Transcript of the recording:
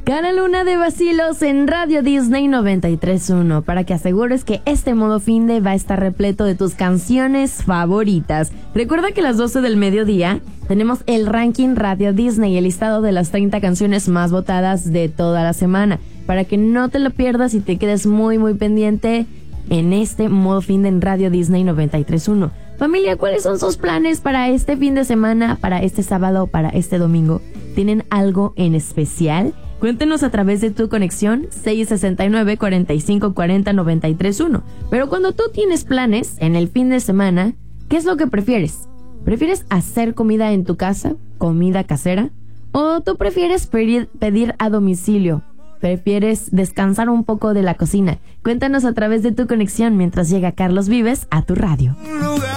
Cada luna de vacilos en Radio Disney 93.1 para que asegures que este modo finde va a estar repleto de tus canciones favoritas. Recuerda que a las 12 del mediodía tenemos el ranking Radio Disney, el listado de las 30 canciones más votadas de toda la semana, para que no te lo pierdas y te quedes muy pendiente en este modo finde en Radio Disney 93.1. Familia, ¿cuáles son sus planes para este fin de semana, para este sábado, para este domingo? ¿Tienen algo en especial? Cuéntenos a través de tu conexión 669-4540-931. Pero cuando tú tienes planes en el fin de semana, ¿qué es lo que prefieres? ¿Prefieres hacer comida en tu casa, comida casera? ¿O tú prefieres pedir a domicilio? ¿Prefieres descansar un poco de la cocina? Cuéntanos a través de tu conexión mientras llega Carlos Vives a tu radio.